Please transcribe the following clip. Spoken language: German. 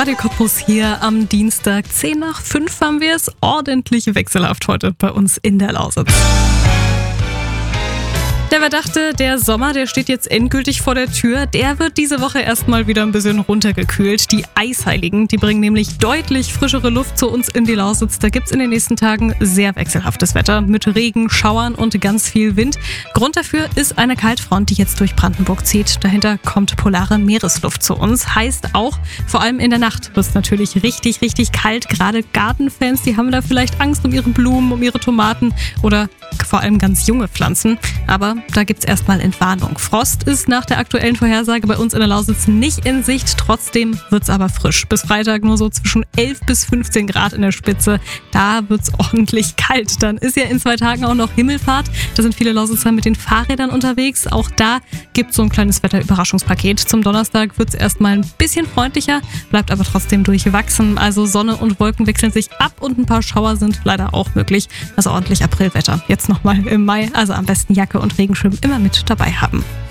Radio Cottbus hier am Dienstag. 10 nach 5 haben wir es. Ordentlich wechselhaft heute bei uns in der Lausitz. Wer dachte, der Sommer, der steht jetzt endgültig vor der Tür, der wird diese Woche erstmal wieder ein bisschen runtergekühlt. Die Eisheiligen, die bringen nämlich deutlich frischere Luft zu uns in die Lausitz. Da gibt's in den nächsten Tagen sehr wechselhaftes Wetter mit Regen, Schauern und ganz viel Wind. Grund dafür ist eine Kaltfront, die jetzt durch Brandenburg zieht. Dahinter kommt polare Meeresluft zu uns. Heißt auch, vor allem in der Nacht wird es natürlich richtig, richtig kalt. Gerade Gartenfans, die haben da vielleicht Angst um ihre Blumen, um ihre Tomaten oder vor allem ganz junge Pflanzen. Aber da gibt's erstmal Entwarnung. Frost ist nach der aktuellen Vorhersage bei uns in der Lausitz nicht in Sicht. Trotzdem wird's aber frisch. Bis Freitag nur so zwischen 11 bis 15 Grad in der Spitze. Da wird's ordentlich kalt. Dann ist ja in 2 Tagen auch noch Himmelfahrt. Da sind viele Lausitzer mit den Fahrrädern unterwegs. Auch da gibt's so ein kleines Wetterüberraschungspaket. Zum Donnerstag wird's erstmal ein bisschen freundlicher, bleibt aber trotzdem durchwachsen. Also Sonne und Wolken wechseln sich ab und ein paar Schauer sind leider auch möglich. Also ordentlich Aprilwetter. Jetzt nochmal im Mai. Also am besten Jacke und Regenschirm immer mit dabei haben.